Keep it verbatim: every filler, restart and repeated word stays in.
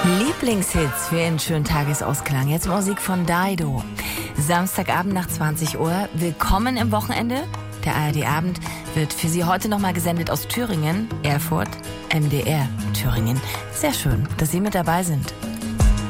Lieblingshits für einen schönen Tagesausklang. Jetzt Musik von Dido. Samstagabend nach zwanzig Uhr. Willkommen im Wochenende. Der A R D-Abend wird für Sie heute nochmal gesendet aus Thüringen, Erfurt, M D R Thüringen. Sehr schön, dass Sie mit dabei sind.